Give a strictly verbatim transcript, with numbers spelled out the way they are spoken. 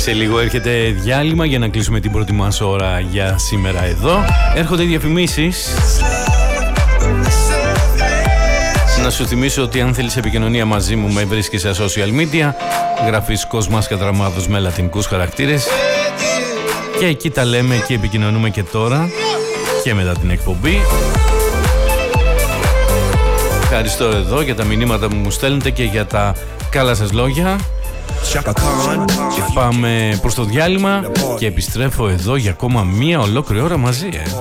Σε λίγο έρχεται διάλειμμα για να κλείσουμε την πρώτη μας ώρα για σήμερα εδώ. Έρχονται διαφημίσεις. Να σου θυμίσω ότι αν θέλεις επικοινωνία μαζί μου με βρίσκεις σε social media, γράφεις Κοσμάς Κατραμάδος με λατινικούς χαρακτήρες και εκεί τα λέμε και επικοινωνούμε και τώρα και μετά την εκπομπή. Ευχαριστώ εδώ για τα μηνύματα που μου στέλνετε και για τα καλά σας λόγια. Πάμε προς το διάλειμμα και επιστρέφω εδώ για ακόμα μία ολόκληρη ώρα μαζί. Ε.